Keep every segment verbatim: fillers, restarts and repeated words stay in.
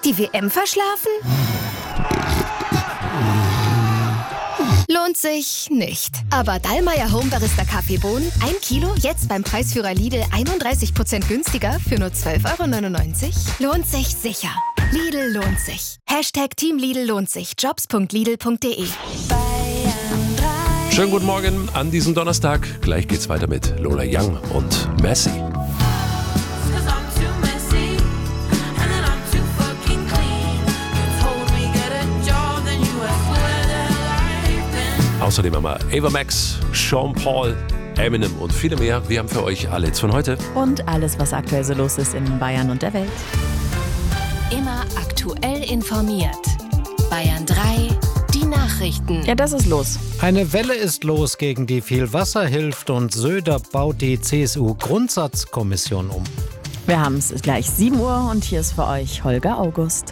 Die W M verschlafen? Lohnt sich nicht. Aber Dallmayr Home Barista Kaffeebohnen, ein Kilo, jetzt beim Preisführer Lidl einunddreißig Prozent günstiger für nur zwölf Euro neunundneunzig. Lohnt sich sicher. Lidl lohnt sich. Hashtag Team Lidl lohnt sich. Jobs punkt lidl punkt de. Schönen guten Morgen an diesem Donnerstag. Gleich geht's weiter mit Lola Young und Messi. Außerdem haben wir Ava Max, Sean Paul, Eminem und viele mehr. Wir haben für euch alle von heute. Und alles, was aktuell so los ist in Bayern und der Welt. Immer aktuell informiert. Bayern drei, die Nachrichten. Ja, das ist los. Eine Welle ist los, gegen die viel Wasser hilft, und Söder baut die C S U-Grundsatzkommission um. Wir haben es gleich sieben Uhr und hier ist für euch Holger August.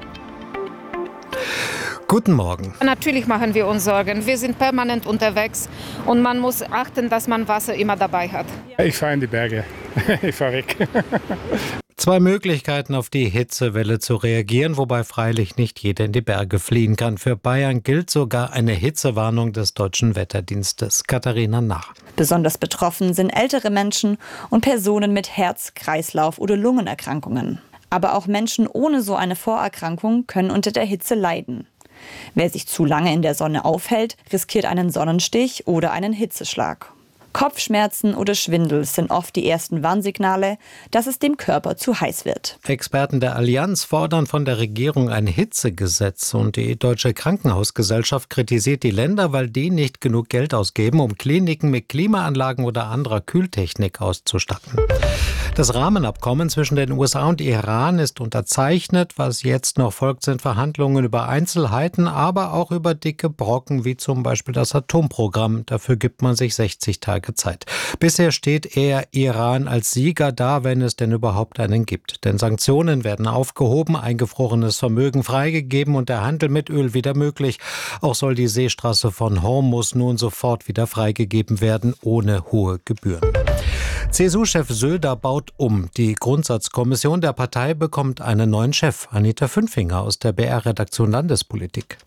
Guten Morgen. Natürlich machen wir uns Sorgen. Wir sind permanent unterwegs und man muss achten, dass man Wasser immer dabei hat. Ich fahre in die Berge. Ich fahre weg. Zwei Möglichkeiten, auf die Hitzewelle zu reagieren, wobei freilich nicht jeder in die Berge fliehen kann. Für Bayern gilt sogar eine Hitzewarnung des Deutschen Wetterdienstes. Katharina Nach. Besonders betroffen sind ältere Menschen und Personen mit Herz-, Kreislauf- oder Lungenerkrankungen. Aber auch Menschen ohne so eine Vorerkrankung können unter der Hitze leiden. Wer sich zu lange in der Sonne aufhält, riskiert einen Sonnenstich oder einen Hitzeschlag. Kopfschmerzen oder Schwindel sind oft die ersten Warnsignale, dass es dem Körper zu heiß wird. Experten der Allianz fordern von der Regierung ein Hitzegesetz, und die Deutsche Krankenhausgesellschaft kritisiert die Länder, weil die nicht genug Geld ausgeben, um Kliniken mit Klimaanlagen oder anderer Kühltechnik auszustatten. Das Rahmenabkommen zwischen den U S A und Iran ist unterzeichnet. Was jetzt noch folgt, sind Verhandlungen über Einzelheiten, aber auch über dicke Brocken, wie zum Beispiel das Atomprogramm. Dafür gibt man sich sechzig Tage Zeit. Bisher steht eher Iran als Sieger da, wenn es denn überhaupt einen gibt. Denn Sanktionen werden aufgehoben, eingefrorenes Vermögen freigegeben und der Handel mit Öl wieder möglich. Auch soll die Seestraße von Hormuz nun sofort wieder freigegeben werden, ohne hohe Gebühren. C S U-Chef Söder baut um. Die Grundsatzkommission der Partei bekommt einen neuen Chef, Anita Fünfinger aus der B R-Redaktion Landespolitik.